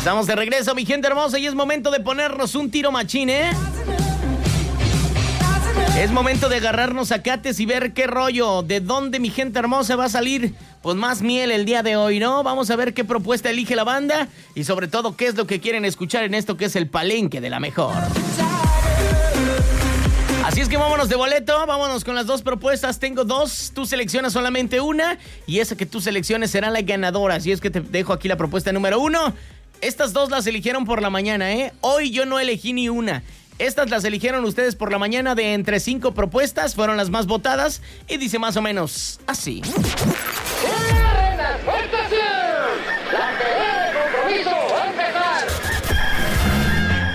Estamos de regreso, mi gente hermosa, y es momento de ponernos un tiro machín, ¿eh? Es momento de agarrarnos a cates y ver qué rollo, de dónde, mi gente hermosa, va a salir pues más miel el día de hoy, ¿no? Vamos a ver qué propuesta elige la banda y sobre todo qué es lo que quieren escuchar en esto que es el palenque de la mejor. Así es que vámonos de boleto, vámonos con las dos propuestas. Tengo dos, tú seleccionas solamente una y esa que tú selecciones será la ganadora. Así es que te dejo aquí la propuesta número 1. Estas dos las eligieron por la mañana, ¿eh? Hoy yo no elegí ni una. Estas las eligieron ustedes por la mañana de entre 5 propuestas, fueron las más votadas y dice más o menos así.